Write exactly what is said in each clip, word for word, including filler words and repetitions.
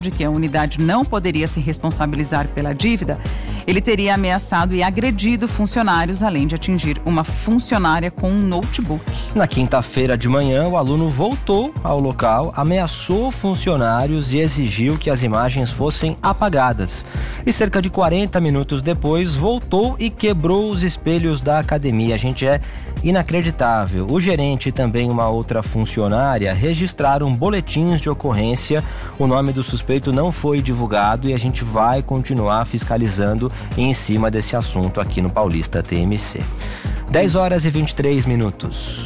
de que a unidade não poderia se responsabilizar pela dívida, ele teria ameaçado e agredido funcionários, além de atingir uma funcionária com um notebook. Na quinta-feira de manhã, o aluno voltou ao local, ameaçou funcionários e exigiu que as imagens fossem apagadas. E cerca de quarenta minutos depois, voltou e quebrou os espelhos da academia. A gente é inacreditável. O gerente e também uma outra funcionária registraram boletins de ocorrência. O nome do suspeito não foi divulgado e a gente vai continuar fiscalizando em cima desse assunto aqui no Paulista T M C. dez horas e vinte e três minutos.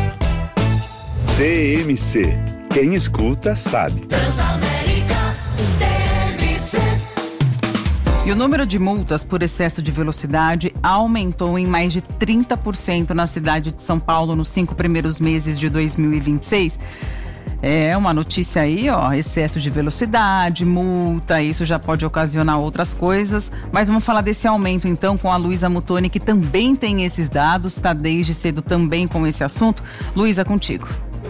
T M C. Quem escuta sabe. E o número de multas por excesso de velocidade aumentou em mais de trinta por cento na cidade de São Paulo nos cinco primeiros meses de dois mil e vinte e seis. É uma notícia aí, ó, excesso de velocidade, multa, isso já pode ocasionar outras coisas. Mas vamos falar desse aumento então com a Luísa Mutoni, que também tem esses dados, está desde cedo também com esse assunto. Luísa, contigo.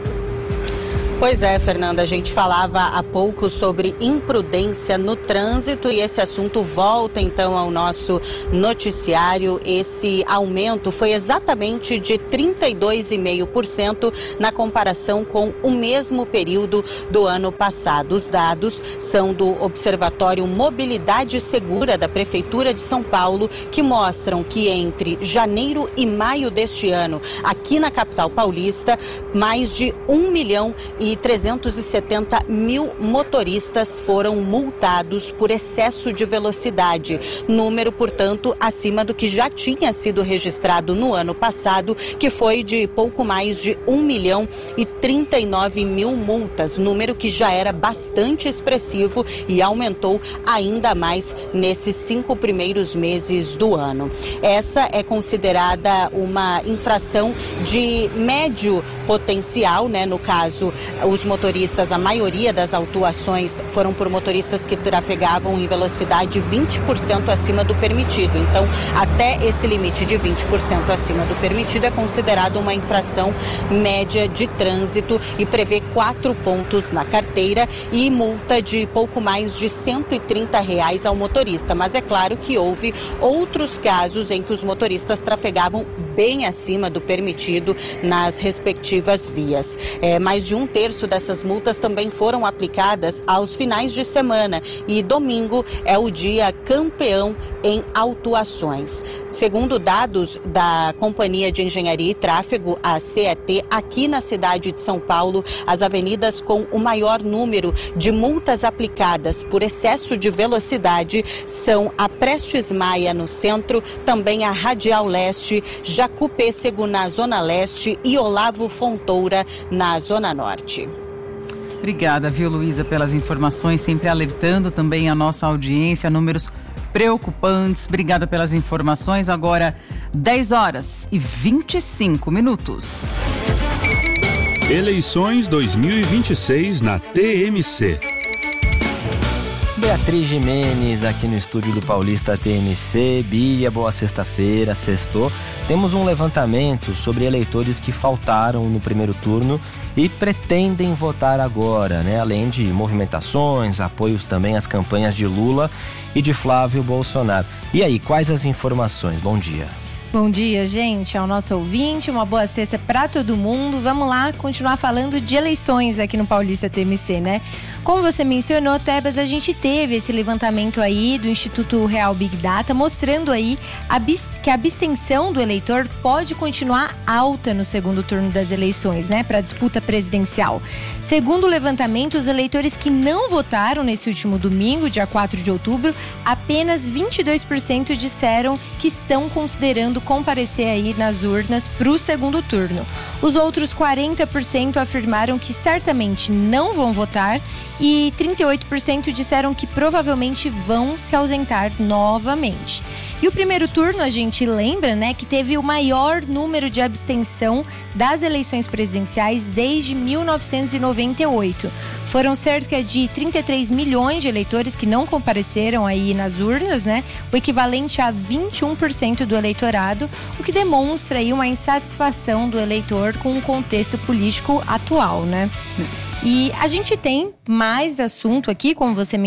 Pois é, Fernanda, a gente falava há pouco sobre imprudência no trânsito e esse assunto volta então ao nosso noticiário. Esse aumento foi exatamente de trinta e dois vírgula cinco por cento na comparação com o mesmo período do ano passado. Os dados são do Observatório Mobilidade Segura da Prefeitura de São Paulo, que mostram que entre janeiro e maio deste ano, aqui na capital paulista, mais de um milhão e trezentos e setenta mil motoristas foram multados por excesso de velocidade. Número, portanto, acima do que já tinha sido registrado no ano passado, que foi de pouco mais de um milhão e trinta e nove mil multas. Número que já era bastante expressivo e aumentou ainda mais nesses cinco primeiros meses do ano. Essa é considerada uma infração de médio potencial, né? No caso, os motoristas, a maioria das autuações foram por motoristas que trafegavam em velocidade vinte por cento acima do permitido. Então, até esse limite de vinte por cento acima do permitido é considerado uma infração média de trânsito e prevê quatro pontos na carteira e multa de pouco mais de cento e trinta reais ao motorista. Mas é claro que houve outros casos em que os motoristas trafegavam bem acima do permitido nas respectivas vias. É, mais de um terço dessas multas também foram aplicadas aos finais de semana e domingo é o dia campeão em autuações. Segundo dados da Companhia de Engenharia e Tráfego, a C E T, aqui na cidade de São Paulo, as avenidas com o maior número de multas aplicadas por excesso de velocidade são a Prestes Maia no centro, também a Radial Leste, Jacu Pêssego na Zona Leste e Olavo Fontoura na Zona Norte. Obrigada, viu, Luísa, pelas informações, sempre alertando também a nossa audiência, números preocupantes. Obrigada pelas informações. Agora, dez horas e vinte e cinco minutos. Eleições dois mil e vinte e seis na T M C. Beatriz Jimenez aqui no estúdio do Paulista T M C. Bia, boa sexta-feira, sextou. Temos um levantamento sobre eleitores que faltaram no primeiro turno e pretendem votar agora, né? Além de movimentações, apoios também às campanhas de Lula e de Flávio Bolsonaro. E aí, quais as informações? Bom dia. Bom dia, gente, ao nosso ouvinte, uma boa sexta para todo mundo. Vamos lá continuar falando de eleições aqui no Paulista T M C, né? Como você mencionou, Tebas, a gente teve esse levantamento aí do Instituto Real Big Data, mostrando aí que a abstenção do eleitor pode continuar alta no segundo turno das eleições, né? Para a disputa presidencial. Segundo o levantamento, os eleitores que não votaram nesse último domingo, dia quatro de outubro, apenas vinte e dois por cento disseram que estão considerando comparecer aí nas urnas para o segundo turno. Os outros quarenta por cento afirmaram que certamente não vão votar e trinta e oito por cento disseram que provavelmente vão se ausentar novamente. E o primeiro turno, a gente lembra, né, que teve o maior número de abstenção das eleições presidenciais desde mil novecentos e noventa e oito. Foram cerca de trinta e três milhões de eleitores que não compareceram aí nas urnas, né, o equivalente a vinte e um por cento do eleitorado, o que demonstra aí uma insatisfação do eleitor com o contexto político atual, né? E a gente tem mais assunto aqui, como você